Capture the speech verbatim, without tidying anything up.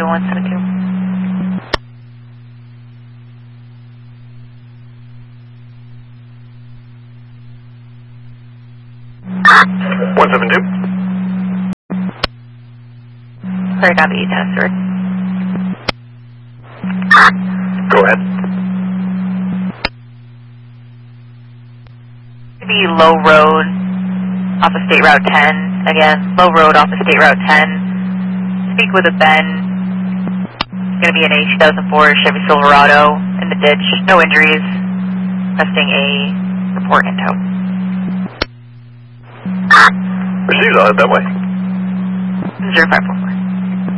to one seven two. one seven two. Sorry, copy, ten Stewart. Go ahead. Be low road off of State Route ten. Again, low road off of State Route ten. Speak with a Ben. It's going to be an A two thousand four Chevy Silverado in the ditch. No injuries. Requesting a report in tow. Received, I'll head that way. zero five four.